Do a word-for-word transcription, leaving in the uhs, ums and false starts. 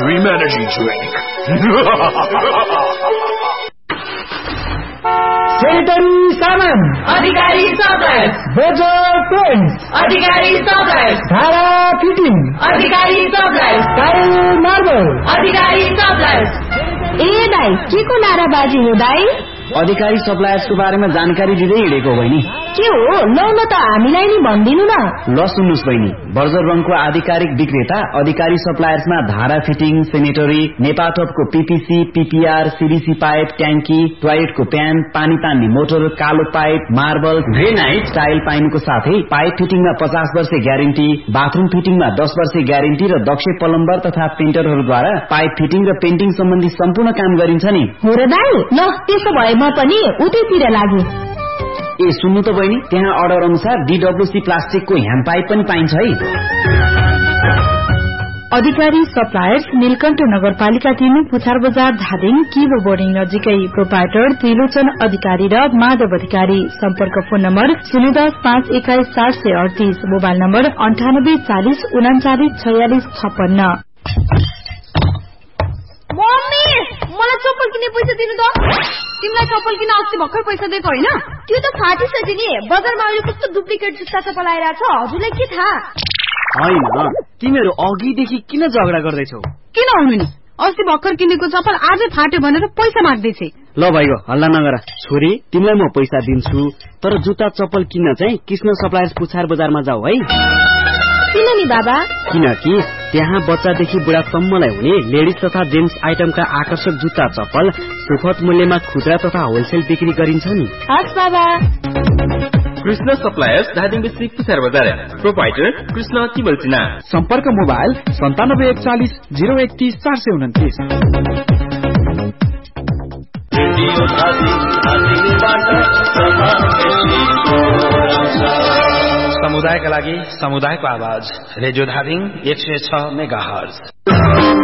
Dream Energy Drink. Sanitary सामान अधिकारी suppliers, बजार paints अधिकारी suppliers, धारा फिटिङ अधिकारी सप्लायर्स, टाइल मार्बल अधिकारी suppliers. ए दाइ के को नाराबाजी हो दाइ? अधिकारी सप्लायर्सको बारेमा जानकारी दिँदै हिँडेको बहिनी। के हो लौ न त हामीलाई नि भन्दिनु न। ल सुन्नुस् बहिनी, बर्जर रङको आधिकारिक विक्रेता अधिकारी सप्लायर्समा धारा fitting, sanitary, नेपाटपको PPC, PPR, CDC pipe, ट्याङ्की, टोयलेटको प्यान, पानी तान्ने मोटर, कालो पाइप, मार्बल, ग्रेनाइट, टाइल पाइनुको साथै पाइप फिटिङमा पचास वर्ष ग्यारेन्टी, बाथरूम फिटिङमा दस वर्ष ग्यारेन्टी र दक्ष प्लम्बर तथा पेन्टरहरूद्वारा पाइप फिटिङ र पेन्टिङ सम्बन्धी सम्पूर्ण काम गरिन्छ नि। हो र दाइ, ल त्यसो भए म पनि उतैतिर लागे। ए सुन्नु त बहिनी, त्यहाँ अर्डर अनुसार डीडब्ल्यूसी प्लास्टिकको ह्यान्ड पाइप पनि पाइन्छ है। अधिकारी सप्लायर्स, नीलकण्ठ नगरपालिका तीन, पुछार बजार, धादिङ, किबो बोर्डिङ नजिकै। प्रोपाइटर त्रिलोचन अधिकारी र माधव अधिकारी। सम्पर्क फोन नम्बर शून्य दस पाँच एक्काइस सात सय अडतीस, मोबाइल नम्बर अन्ठानब्बे चालिस उनाचालिस छयालिस छप्पन्न। मम्मी, मलाई चप्पल किन्ने पैसा दिनु त। तिमीलाई चप्पल किन अस्ति भर्खर पैसा दिएको होइन? त्यो त फाटिसक्यो नि। बजारमा अहिले कस्तो डुप्लिकेट जुत्ता चप्पल आइरहेछ, हजुरलाई के थाहा? होइन, तिमीहरू अघिदेखि किन झगडा गर्दैछौ? किन हुनु नि, अस्ति भर्खर किनेको चप्पल आजै फाट्यो भनेर पैसा माग्दैछ। ल भाइको हल्ला नगर। छोरी, तिमीलाई म पैसा दिन्छु, तर जुत्ता चप्पल किन्न चाहिँ कृष्ण सप्लायर्स पुछार बजारमा जाऊ है। किन नि बाबा? किनकि त्यहाँ बच्चादेखि बुढासम्मलाई हुने लेडिज तथा जेन्ट्स आइटमका आकर्षक जुत्ता चप्पल सुपथ मूल्यमा खुद्रा तथा होलसेल बिक्री गरिन्छ नि। हस् बाबा। कृष्ण सप्लायर्स, धादिङ डिस्ट्रिक्ट, पुछार बजार। प्रोपाइटर कृष्ण तिमल सिन्हा। सम्पर्क मोबाइल सन्तानब्बे एकचालिस जिरो एकतिस चार सय उन्तिस। समुदायका लागि समुदायको आवाज, रेडियो धादिङ एक सय छ मेगा हर्ज।